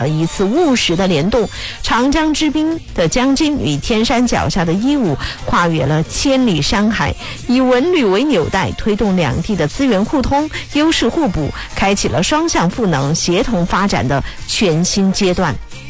了一次务实的联动。长江之滨的江津与天山脚下的伊武跨越了千里山海，以文旅为纽带，推动两地的资源互通、优势互补，开启了双向赋能、协同发展的全新阶段。